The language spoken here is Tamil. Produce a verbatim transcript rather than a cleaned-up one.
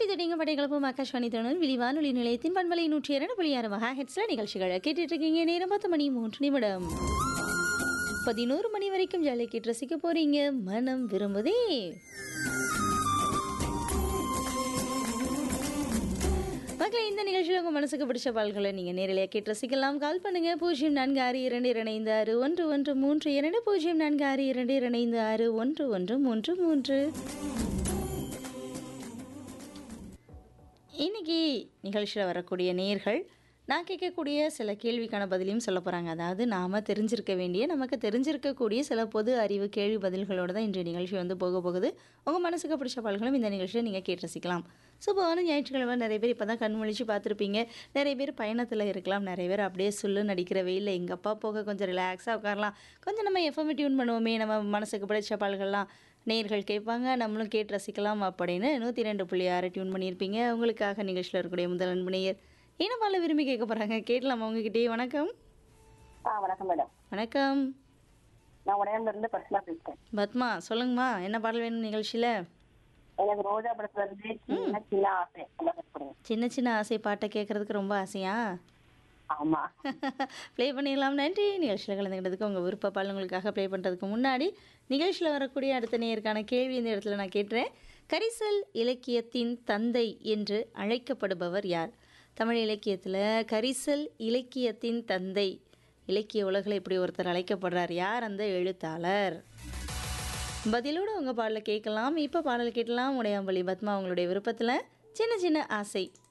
தொட்டிங்க படைகளப்பும் ஆகாஷ்வாணி தொண்ணூறு விழிவானொலி நிலையத்தின் பண்பலை நூற்றி இரண்டு புள்ளி ஆறு மகா ஹெட்ஸ்ல நிகழ்ச்சிகளை கேட்டுட்டு இருக்கீங்க. நேரம் பத்து மணி மூன்று நிமிடம். பதினோரு மணி வரைக்கும் ஜாலியாக கேட்டு ரசிக்க போறீங்க. மனம் விரும்புதே. மக்களை இந்த நிகழ்ச்சியில் உங்கள் மனசுக்கு பிடிச்ச பால்களை நீங்கள் நேரலையாக கேட்டு ரசிக்கலாம். கால் பண்ணுங்க பூஜ்ஜியம் நான்கு ஆறு இரண்டு இரண்டு ஆறு ஒன்று ஒன்று மூன்று இரண்டு பூஜ்ஜியம் நான்கு ஆறு இரண்டு இரண்டு ஆறு ஒன்று ஒன்று மூன்று மூன்று. இன்னைக்கு நிகழ்ச்சியில் வரக்கூடிய நேயர்கள் நான் கேட்கக்கூடிய சில கேள்விக்கான பதிலையும் சொல்ல போகிறாங்க. அதாவது நாம் தெரிஞ்சிருக்க வேண்டிய நமக்கு தெரிஞ்சிருக்கக்கூடிய சில பொது அறிவு கேள்வி பதில்களோடு தான் இன்றைய நிகழ்ச்சி வந்து போக போகுது. உங்கள் மனசுக்கு பிடிச்ச பால்களும் இந்த நிகழ்ச்சியில் நீங்கள் கேட்டு ரசிக்கலாம். சூப்பரான ஞாயிற்றுக்கிழமை நிறைய பேர் இப்போ தான் கண் முழிச்சு பார்த்துருப்பீங்க. நிறைய பேர் பயணத்தில் இருக்கலாம். நிறைய பேர் அப்படியே சொல்லு நடிக்கிற வெயிலில் எங்கப்பா போக கொஞ்சம் ரிலாக்ஸாக உட்காரலாம், கொஞ்சம் நம்ம எஃப்எம் டியூன் பண்ணுவோமே, நம்ம மனசுக்கு பிடிச்ச பால்கள்லாம் நேயர்கள் கேட்பாங்க, நம்மளும் கேட்டு ரசிக்கலாம் அப்படின்னு நூற்றி ரெண்டு புள்ளி ஆறு டியூன் பண்ணியிருப்பீங்க. உங்களுக்காக நிகழ்ச்சியில் இருக்கக்கூடிய முதல் அன்பு நேயர் என்ன பால விரும்பி கேட்க போறாங்க கேட்கலாம் உங்ககிட்டே. வணக்கம். வணக்கம் மேடம். வணக்கம். நான் உடையாம இருந்து பத்மா பேசுறேன். பத்மா சொல்லுங்கம்மா, என்ன பாடல் வேணும் நிகழ்ச்சியில? எனக்கு ரோஜா படத்துல இருந்து சின்ன சின்ன ஆசை. சின்ன சின்ன ஆசை பாட்டை கேட்கறதுக்கு ரொம்ப ஆசையா? ஆமா, ப்ளே பண்ணிடலாம். நன்றி. நிகழ்ச்சியில் கலந்துக்கிட்டதுக்கு உங்கள் விருப்ப பாடல் உங்களுக்காக ப்ளே பண்ணுறதுக்கு முன்னாடி நிகழ்ச்சியில் வரக்கூடிய அடுத்த நேயருக்கான கேள்வி இந்த இடத்துல நான் கேட்டுறேன். கரிசல் இலக்கியத்தின் தந்தை என்று அழைக்கப்படுபவர் யார்? தமிழ் இலக்கியத்தில் கரிசல் இலக்கியத்தின் தந்தை, இலக்கிய உலகில் இப்படி ஒருத்தர் அழைக்கப்படுறார். யார் அந்த எழுத்தாளர்? பதிலோடு உங்கள் பாடலை கேட்கலாம். இப்போ பாடல் கேட்கலாம். உடையாம்பள்ளி பத்மா அவங்களுடைய விருப்பத்தில் சின்ன சின்ன ஆசை.